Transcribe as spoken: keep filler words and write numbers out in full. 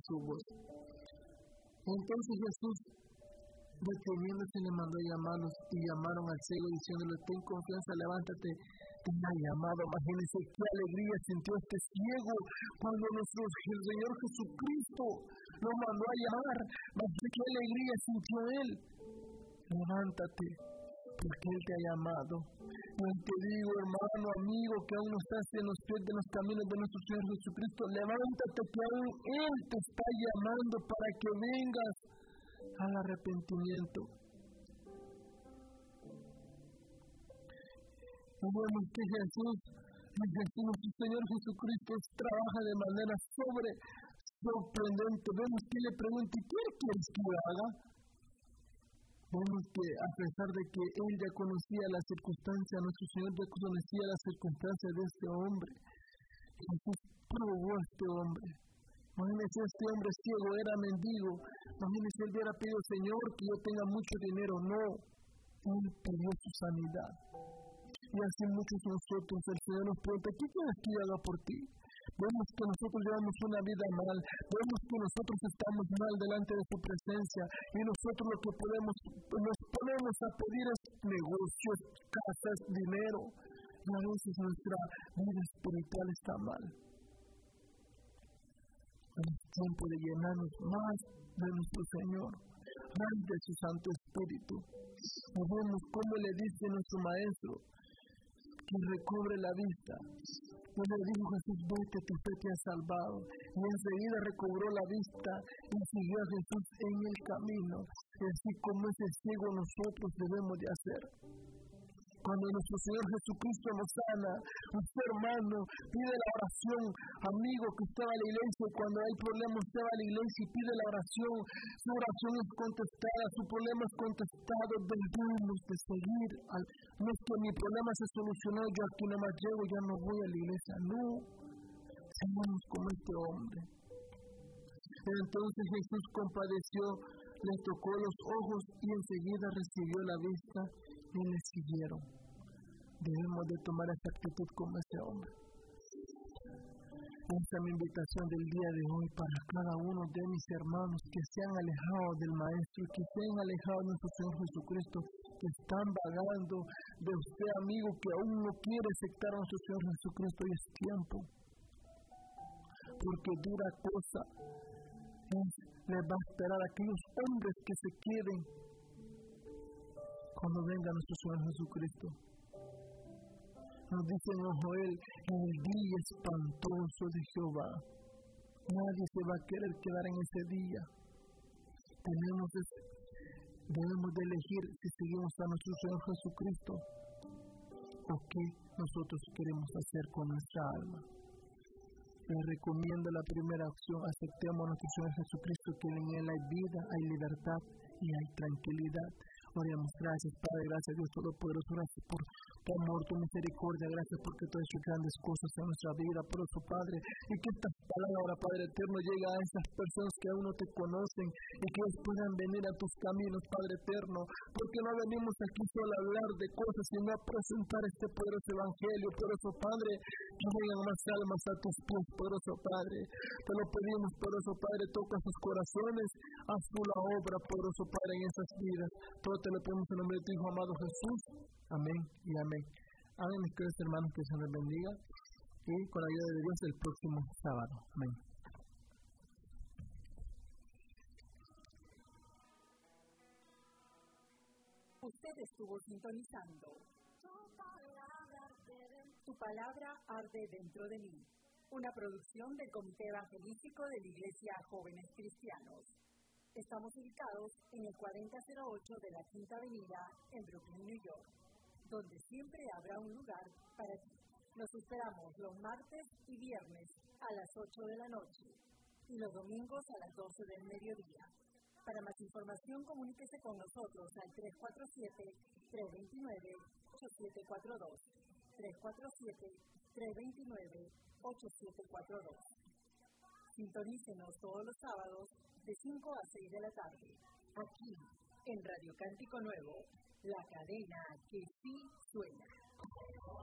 su voz. Entonces Jesús, deteniéndose, le mandó llamarlos y llamaron al ciego diciéndole: ten confianza, levántate, te ha llamado. Imagínense qué alegría sintió este ciego cuando nuestro Señor Jesucristo lo mandó a llamar. Qué alegría sintió él. Levántate, porque Él te ha llamado. Yo te digo, hermano, amigo, que aún no estás en los pies de los caminos de nuestro Señor Jesucristo, levántate, que aún Él te está llamando para que vengas al arrepentimiento. Y vemos que Jesús, Jesús, nuestro Señor Jesucristo, trabaja de manera sobre sorprendente. Vemos que le pregunta: ¿y qué quieres que yo haga? Vemos que a pesar de que él ya conocía las circunstancias, nuestro Señor ya conocía las circunstancias de este hombre, Jesús probó a este hombre. Imagínense, este hombre ciego era mendigo. Imagínense, él hubiera pedido: Señor, que yo tenga mucho dinero. No, él pidió su sanidad. Y así muchos nosotros, el Señor nos pregunta: ¿qué quieres que yo haga por ti? Vemos que nosotros llevamos una vida mal, vemos que nosotros estamos mal delante de su presencia, y nosotros lo que podemos, nos ponemos a pedir es negocios, casas, dinero, y a veces nuestra vida espiritual está mal. Es tiempo de llenarnos más de nuestro Señor, más de su Santo Espíritu. Y vemos cómo le dice nuestro Maestro que recobre la vista. Y le dijo Jesús: vete, tu fe te ha salvado. Y enseguida recobró la vista y siguió a Jesús en el camino. Y así como ese ciego nosotros debemos de hacer. Cuando nuestro Señor Jesucristo nos sana, nuestro hermano pide la oración, amigo que estaba a la iglesia, cuando hay problemas usted va a la iglesia y pide la oración, su oración es contestada, su problema es contestado. Debemos de seguir, al, no es que mi problema se solucionó, yo aquí nada más llego, ya no voy a la iglesia, no, seamos como este hombre. Entonces Jesús compadeció, le tocó los ojos y enseguida recibió la vista y le siguieron. Debemos de tomar esta actitud como ese hombre. Esta es mi invitación del día de hoy para cada uno de mis hermanos que se han alejado del Maestro, que se han alejado de nuestro Señor Jesucristo, que están vagando. De usted, amigo, que aún no quiere aceptar a nuestro Señor Jesucristo, y es tiempo, porque dura cosa es, le va a esperar a aquellos hombres que se queden cuando venga nuestro Señor Jesucristo. Nos dice en Joel: en el día espantoso de Jehová, nadie se va a querer quedar en ese día. Tenemos de, debemos de elegir si seguimos a nuestro Señor Jesucristo o qué nosotros queremos hacer con nuestra alma. Les recomiendo la primera opción: aceptemos a nuestro Señor Jesucristo, que en Él hay vida, hay libertad y hay tranquilidad. Oremos. Gracias, Padre, gracias Dios Todopoderoso, gracias por tu amor, tu misericordia, gracias porque tú has hecho grandes cosas en nuestra vida, por eso, Padre, y que esta palabra, Padre eterno, llegue a esas personas que aún no te conocen y que ellos puedan venir a tus caminos, Padre eterno, porque no venimos aquí solo a hablar de cosas, sino a presentar este poderoso evangelio. Por eso, Padre, que vengan más almas a tus pies, poderoso Padre, te lo pedimos, poderoso Padre, toca sus corazones, haz tú la obra, poderoso Padre, en esas vidas. Todo te lo pedimos en nombre de tu Hijo amado Jesús. Amén y amén. Amén, mis queridos hermanos, que se les bendiga, y con la ayuda de Dios el próximo sábado. Amén. Usted estuvo sintonizando Tu palabra arde dentro de mí, una producción del Comité Evangelístico de la Iglesia Jóvenes Cristianos. Estamos ubicados en el cuarenta cero ocho de la Quinta Avenida en Brooklyn, New York, donde siempre habrá un lugar para ti. Nos esperamos los martes y viernes a las ocho de la noche y los domingos a las doce del mediodía. Para más información, comuníquese con nosotros al tres cuatro siete, tres dos nueve, ocho siete cuatro dos, tres cuatro siete, tres dos nueve, ocho siete cuatro dos. Sintonícenos todos los sábados de cinco a seis de la tarde, aquí en Radio Cántico Nuevo, la cadena que sí suena.